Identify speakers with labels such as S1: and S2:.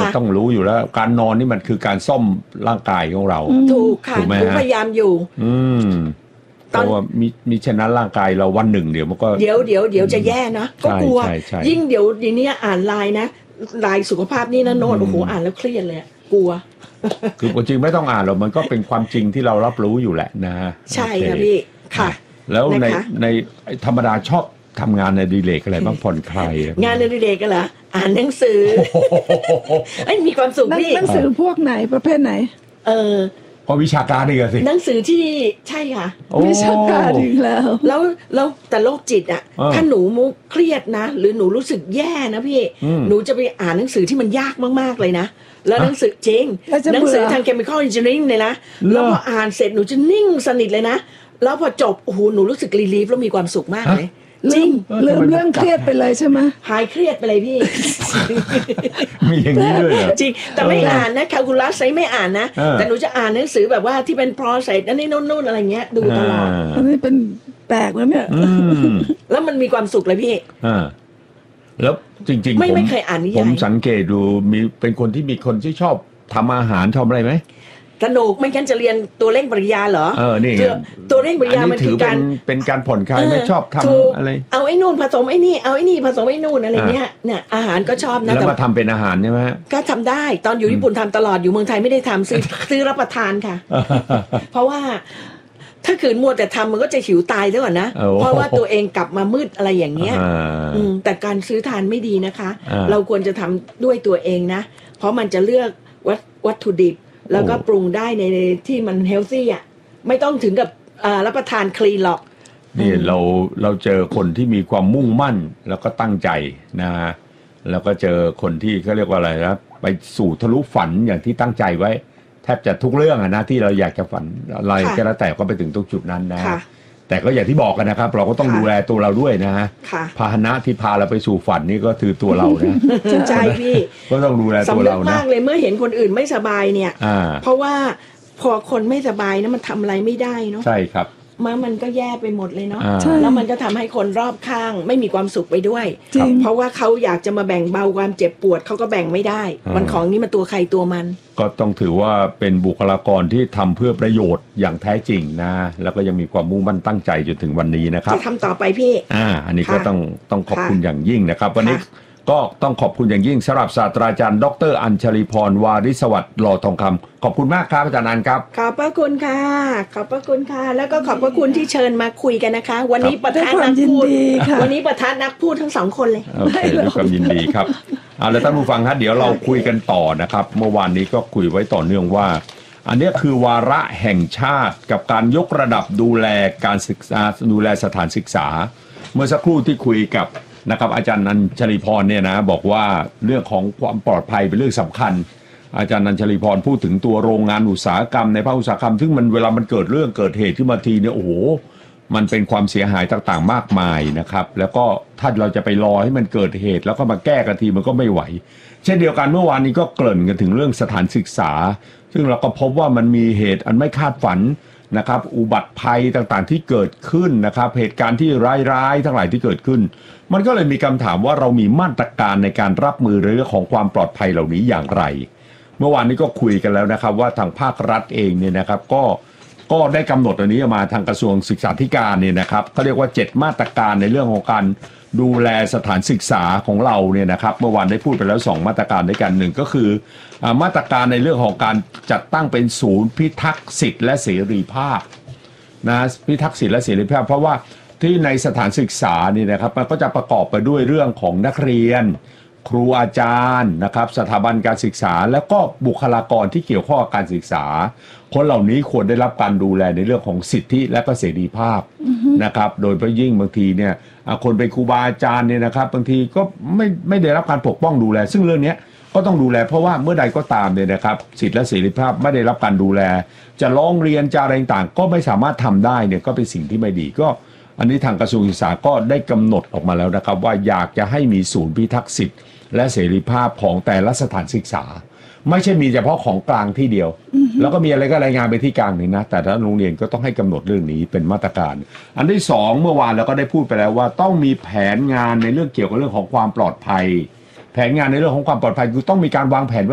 S1: มันต้องรู้อยู่แล้วการนอนนี่มันคือการซ่อมร่างกายของเรา
S2: ถูกค่ะหนูพยายามอยู่
S1: เพราะว่ามีฉะนั้นร่างกายเราวันหนึ่งเดี๋ยวมันก็
S2: เดี๋ยวจะแย่นะก็กลัวยิ่งเดี๋ยวนี้อ่านไลน์นะไลน์สุขภาพนี่นะโน้ตโอ้โหอ่านแล้วเครียดเลยกลัว
S1: คือจริงไม่ต้องอ่านหรอกมันก็เป็นความจริงที่เรารับรู้อยู่แหละนะ
S2: ใช่ค่ะพี่ค่ะ
S1: แล้วในธรรมดาชอบทำงานในดีเลกอะไรบ้างผ่อนคลาย
S2: งานในดีเลกกันเหรออ่านหนังสือมีความสุขพี่
S3: หนังสือพวกไหนประเภทไหน
S1: พอวิชาการดีกว่าสิ
S2: หนังสือที่ใช่ค่ะ
S3: วิชาการอีก
S2: แล้วแต่โรคจิตอ่ะถ้าหนูมุกเครียดนะหรือหนูรู้สึกแย่นะพี่หนูจะไปอ่านหนังสือที่มันยากมากๆเลยนะแล้วหนังสือจริงหนังสือทาง chemical engineering เลยนะแล้วพออ่านเสร็จหนูจะนิ่งสนิทเลยนะแล้วพอจบโอ้โหหนูรู้สึกรีลีฟแล้วมีความสุขมากเลยจริง
S3: เรื่องเครียดไปเลยใช่ไหม
S2: หายเครียดไปเลยพี่
S1: มีอย่างนี้ด้วยเหรอ
S2: จริงแต่ไม่อ่านนะแคลคูลัสไม่อ่านนะแต่หนูจะอ่านหนังสือแบบว่าที่เป็น process นั่นนี่นู่นอะไรเงี้ยดูตลอด
S3: อันนี้เป็นแปลกแล้วเนี่ย
S2: แล้วมันมีความสุขเลยพี่
S1: แล้วจริงๆ
S2: ไม่เคยอ่านนิยาย
S1: ผมสังเกตดูมีเป็นคนที่ชอบทำอาหารชอบอะไรไหม
S2: สนุกไม่งั้นจะเรียนตัวเร่งปริญญาเหรอ
S1: นี่
S2: ตัวเร่งปริญญามันคือการ
S1: เป็นการผ่อนคลายไม่ชอบทำอะไร
S2: เอาไอ้นู่นผสมไอ้นี่เอาไอ้นี่ผสมไอ้นู่นอะไรเงี้ยเนี่ยอาหารก็ชอบนะ
S1: แล้วมาทำเป็นอาหารใช่ไหม
S2: ก็ทำได้ตอนอยู่ญี่ปุ่นทำตลอดอยู่เมืองไทยไม่ได้ทำซื้อรับประทานค่ะเพราะว่าถ้าขืนมัวแต่ทำมันก็จะหิวตายซะก่อนนะเพราะว่าตัวเองกลับมามืดอะไรอย่างเงี้ยแต่การซื้อทานไม่ดีนะคะเราควรจะทำด้วยตัวเองนะเพราะมันจะเลือกวัตถุดิบแล้วก็ปรุงได้ในที่มันเฮลซี่อ่ะไม่ต้องถึงกับรับประทานคลีนหรอก
S1: นี่เราเจอคนที่มีความมุ่งมั่นแล้วก็ตั้งใจนะฮะแล้วก็เจอคนที่เขาเรียกว่าอะไรนะไปสู่ทะลุฝันอย่างที่ตั้งใจไว้แทบจะทุกเรื่องนะที่เราอยากจะฝันอะไรก็แล้วแต่ก็ไปถึงตรงจุดนั้นนะแต่ก็อย่างที่บอกกันนะครับเราก็ต้องดูแลตัวเราด้วยนะฮะพาหนะที่พาเราไปสู่ฝันนี่ก็คือตัวเรานะ
S2: ใช่พี่
S1: ก็ต้องดูแลตัวเรานะ
S2: สำคัญมากเลยเมื่อเห็นคนอื่นไม่สบายเนี่ยเพราะว่าพอคนไม่สบายนะมันทำอะไรไม่ได้เนาะ
S1: ใช่ครับ
S2: มันก็แย่ไปหมดเลยเนาะแล้วมันก็ทำให้คนรอบข้างไม่มีความสุขไปด้วยเพราะว่าเขาอยากจะมาแบ่งเบาความเจ็บปวดเขาก็แบ่งไม่ได้มันของนี้มันตัวใครตัวมัน
S1: ก็ต้องถือว่าเป็นบุคลากรที่ทำเพื่อประโยชน์อย่างแท้จริงนะแล้วก็ยังมีความมุ่งมั่นตั้งใจจนถึงวันนี้นะครับ
S2: จะทำต่อไปพี่
S1: อันนี้ก็ต้องขอบคุณอย่างยิ่งนะครับวันนี้ก็ต้องขอบคุณอย่างยิ่งสำหรับศาสตราจารย์ดร.อัญชลีพรวาริสวัสดิ์หล่อทองคำขอบคุณมากครับอาจารย์นันครับ
S2: ขอบพระคุณค่ะขอบพระคุณค่ะแล้วก็ขอบพระคุณที่เชิญมาคุยกันนะคะวันนี้ประธานนักพูดวันนี้ประธานนักพูดทั้งสองคนเลย
S1: โอเคด้วยความยินดีครับแล้วท่านผู้ฟังครับเดี๋ยวเราคุยกันต่อนะครับเมื่อวานนี้ก็คุยไว้ต่อเนื่องว่าอันนี้คือวาระแห่งชาติกับการยกระดับดูแลการศึกษาดูแลสถานศึกษาเมื่อสักครู่ที่คุยกับนะครับอาจารย์นันชลีพรเนี่ยนะบอกว่าเรื่องของความปลอดภัยเป็นเรื่องสำคัญอาจารย์นันชลีพรพูดถึงตัวโรงงานอุตสาหกรรมในภาคอุตสาหกรรมซึ่งมันเวลามันเกิดเรื่องเกิดเหตุขึ้นมาทีเนี่ยโอ้โหมันเป็นความเสียหายต่างๆมากมายนะครับแล้วก็ถ้าเราจะไปรอให้มันเกิดเหตุแล้วก็มาแก้กันทีมันก็ไม่ไหวเช่นเดียวกันเมื่อวานนี้ก็เกริ่นกันถึงเรื่องสถานศึกษาซึ่งเราก็พบว่ามันมีเหตุอันไม่คาดฝันนะครับอุบัติภัยต่างๆที่เกิดขึ้นนะครับเหตุการณ์ที่ร้ายๆทั้งหลายที่เกิดขึ้นมันก็เลยมีคำถามว่าเรามีมาตรการในการรับมือเรื่องของความปลอดภัยเหล่านี้อย่างไรเมื่อวานนี้ก็คุยกันแล้วนะครับว่าทางภาครัฐเองเนี่ยนะครับก็ได้กำหนดอันนี้มาทางกระทรวงศึกษาธิการเนี่ยนะครับเขาเรียกว่า7มาตรการในเรื่องของการดูแลสถานศึกษาของเราเนี่ยนะครับเมื่อวานได้พูดไปแล้ว2มาตรการด้วยกันหนึ่งก็คือมาตรการในเรื่องของการจัดตั้งเป็นศูนย์พิทักษ์สิทธิและเสรีภาพนะพิทักษ์สิทธิและเสรีภาพเพราะว่าที่ในสถานศึกษานี่นะครับมันก็จะประกอบไปด้วยเรื่องของนักเรียนครูอาจารย์นะครับสถาบันการศึกษาแล้วก็บุคลากรที่เกี่ยวข้องกับการศึกษาคนเหล่านี้ควรได้รับการดูแลในเรื่องของสิทธิและก็เสรีภาพนะครับโดยเฉพาะยิ่งบางทีเนี่ยคนเป็นครูบาอาจารย์เนี่ยนะครับบางทีก็ไม่ได้รับการปกป้องดูแลซึ่งเรื่องนี้ก็ต้องดูแลเพราะว่าเมื่อใดก็ตามเนี่ยนะครับสิทธิและเสรีภาพไม่ได้รับการดูแลจะร้องเรียนจะอะไรต่างก็ไม่สามารถทำได้เนี่ยก็เป็นสิ่งที่ไม่ดีก็อันนี้ทางกระทรวงศึกษาก็ได้กำหนดออกมาแล้วนะครับว่าอยากจะให้มีศูนย์พิทักษ์สิทธิและเสรีภาพของแต่ละสถานศึกษาไม่ใช่มีเฉพาะของกลางที่เดียวแล้วก็มีอะไรก็รายงานไปที่กลางนี่นะแต่ละโรงเรียนก็ต้องให้กำหนดเรื่องนี้เป็นมาตรการอันที่2เมื่อวานเราก็ได้พูดไปแล้วว่าต้องมีแผนงานในเรื่องเกี่ยวกับเรื่องของความปลอดภัยแผนงานในเรื่องของความปลอดภัยคือต้องมีการวางแผน